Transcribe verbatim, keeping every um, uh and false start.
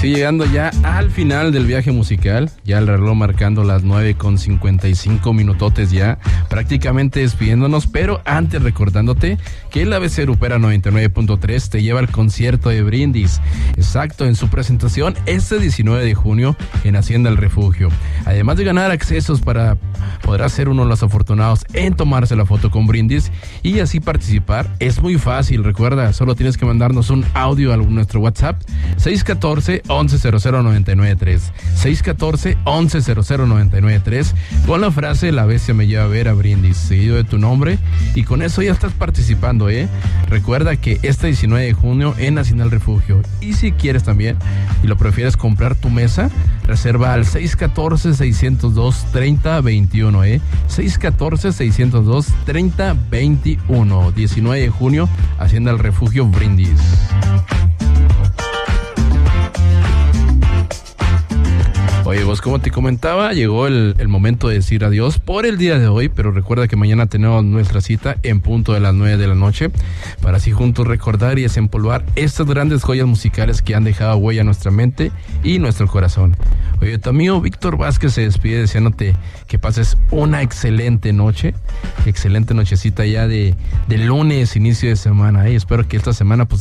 Sí, llegando ya al final del viaje musical, ya el reloj marcando las nueve con cincuenta y cinco minutotes ya, prácticamente despidiéndonos, pero antes recordándote que el A B C Grupera noventa y nueve punto tres te lleva al concierto de Brindis, exacto, en su presentación este diecinueve de junio en Hacienda El Refugio. Además de ganar accesos para poder ser uno de los afortunados en tomarse la foto con Brindis y así participar, es muy fácil, recuerda, solo tienes que mandarnos un audio a nuestro WhatsApp seis uno cuatro, once cero cero nueve nueve tres, seis uno cuatro, once cero cero nueve nueve tres, con la frase "la bestia me lleva a ver a Brindis", seguido de tu nombre, y con eso ya estás participando, ¿eh? Recuerda que este diecinueve de junio en Hacienda El Refugio, y si quieres también, y lo prefieres comprar tu mesa, reserva al seis uno cuatro, seis cero dos, tres cero dos uno, ¿eh? seis uno cuatro, seis cero dos, tres cero dos uno, diecinueve de junio, Hacienda El Refugio, Brindis. Oye, vos, como te comentaba, llegó el, el momento de decir adiós por el día de hoy, pero recuerda que mañana tenemos nuestra cita en punto de las nueve de la noche, para así juntos recordar y desempolvar estas grandes joyas musicales que han dejado huella en nuestra mente y nuestro corazón. Oye, tu amigo Víctor Vázquez se despide deseándote que pases una excelente noche, excelente nochecita ya de, de lunes, inicio de semana, ¿eh? Espero que esta semana pues